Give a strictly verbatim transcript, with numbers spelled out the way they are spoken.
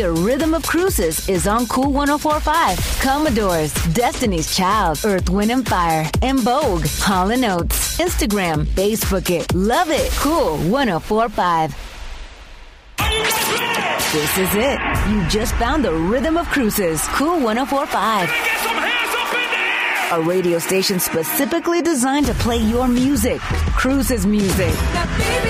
The Rhythm of Cruises is on Cool one oh four point five. Commodores, Destiny's Child, Earth, Wind and Fire, and Vogue, Hall and Oates. Instagram, Facebook it, love it. Cool one oh four point five. This is it. You just found the Rhythm of Cruises. Cool one oh four point five. A radio station specifically designed to play your music. Cruises music.